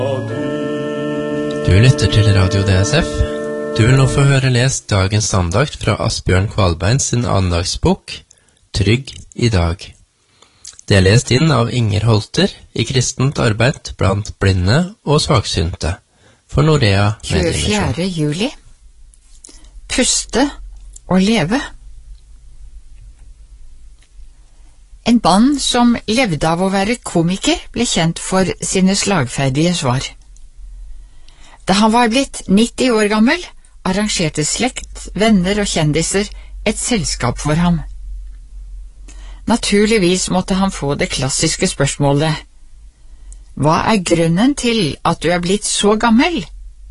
Du lytter til Radio DSF. Du vil nå få høre lest dagens andakt fra Asbjørn Kvalbein sin andagsbok Trygg i dag. Det er lest inn av Inger Holter i kristent arbeid blant blinde og svaksynte for Norea Mediemisjon. 24. juli. Puste og leve. En mann som levde av å være komiker ble kjent for sine slagferdige svar. Da han var blitt 90 år gammel, arrangerte slekt, venner og kjendiser et selskap for ham. Naturligvis måtte han få det klassiske spørsmålet: Hva er grunnen til at du er blitt så gammel?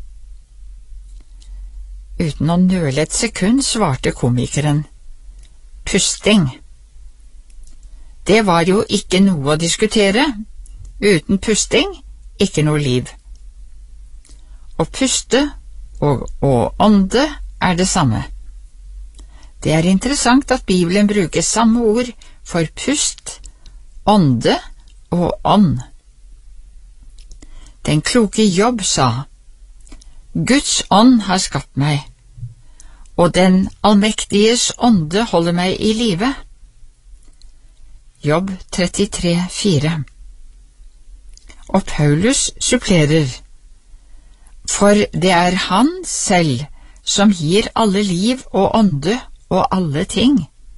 Uten å nøle et sekund svarte komikeren: Pusting. Det var jo ikke noe å diskutere. Uten pusting, ikke noe liv. Å puste og å ånde er det samme. Det er interessant at Bibelen bruker samme ord for pust, ånde og ånd. Den kloke Jobb sa: Guds ånd har skapt meg, og den allmektiges ånde holder meg i live. Jobb 33,4. Og Paulus supplerer: For det er han selv som gir alle liv og ånde og alle ting.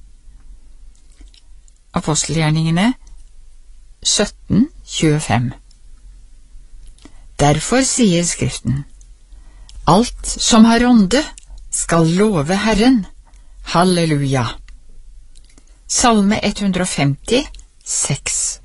Apostelgjerningene 17,25. Derfor sier Skriften: Alt som har ånde skal love Herren. Halleluja. Salme 150, 6.